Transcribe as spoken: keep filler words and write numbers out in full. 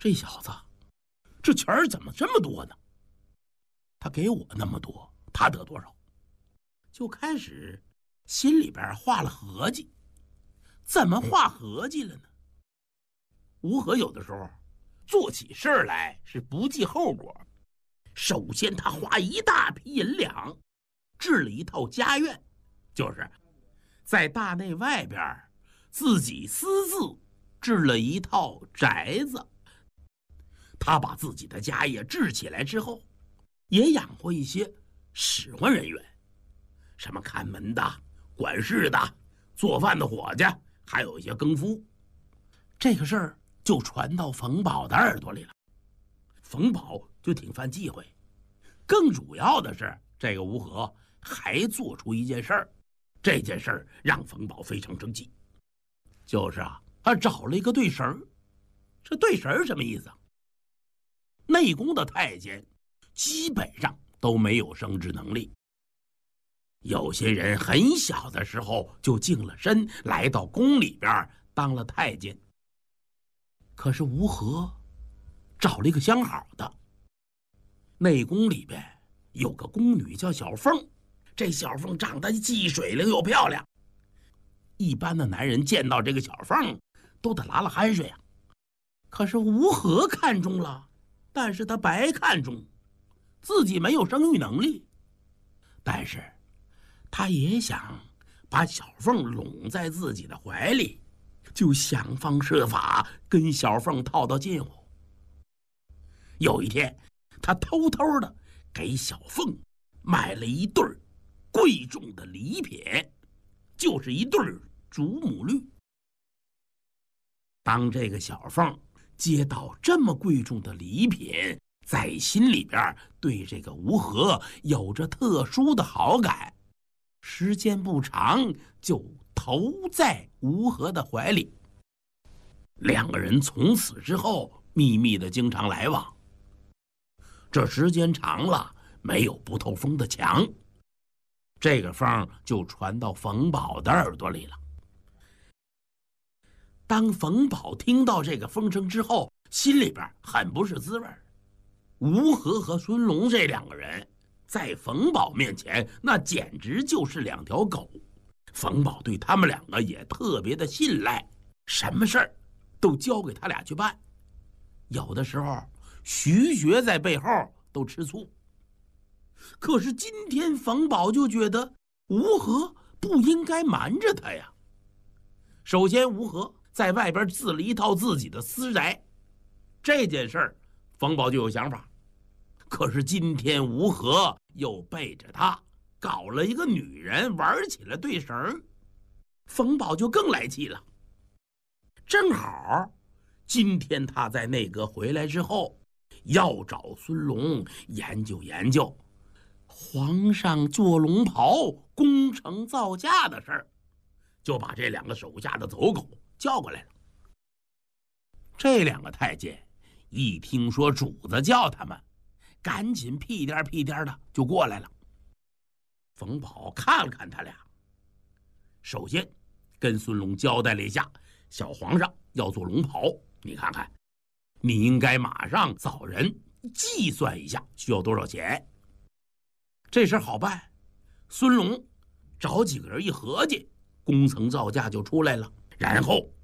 这小子这钱儿怎么这么多呢？他给我那么多，他得多少？就开始心里边画了合计。怎么画合计了呢？吴和有的时候做起事来是不计后果。首先他花一大批银两置了一套家院，就是在大内外边自己私自置了一套宅子。他把自己的家业置起来之后，也养活一些使唤人员，什么看门的、管事的、做饭的伙计，还有一些更夫。这个事儿就传到冯保的耳朵里了，冯保就挺犯忌讳。更主要的是，这个吴和还做出一件事儿，这件事儿让冯保非常生气，就是啊，他找了一个对神儿。这对神儿什么意思啊？内宫的太监基本上都没有生殖能力，有些人很小的时候就净了身，来到宫里边当了太监。可是吴和找了一个相好的，内宫里边有个宫女叫小凤，这小凤长得既水灵又漂亮，一般的男人见到这个小凤都得拉拉汗水啊。可是吴和看中了，但是他白看中，自己没有生育能力，但是他也想把小凤拢在自己的怀里，就想方设法跟小凤套到近乎。有一天，他偷偷的给小凤买了一对贵重的礼品，就是一对祖母绿。当这个小凤接到这么贵重的礼品，在心里边对这个吴和有着特殊的好感，时间不长就投在吴和的怀里。两个人从此之后秘密的经常来往。这时间长了，没有不透风的墙，这个风就传到冯保的耳朵里了。当冯保听到这个风声之后，心里边很不是滋味。吴和和孙龙这两个人在冯保面前那简直就是两条狗，冯保对他们两个也特别的信赖，什么事儿都交给他俩去办。有的时候徐学在背后都吃醋。可是今天冯保就觉得吴和不应该瞒着他呀。首先吴和在外边自了一套自己的私宅，这件事儿冯保就有想法。可是今天吴和又背着他搞了一个女人，玩起了对绳，冯保就更来气了。正好今天他在内阁回来之后，要找孙龙研究研究皇上做龙袍攻城造驾的事儿，就把这两个手下的走狗叫过来了。这两个太监一听说主子叫他们，赶紧屁颠屁颠的就过来了。冯保看了看他俩，首先跟孙龙交代了一下，小皇上要做龙袍，你看看你应该马上找人计算一下需要多少钱。这事好办，孙龙找几个人一合计，工程造价就出来了。然后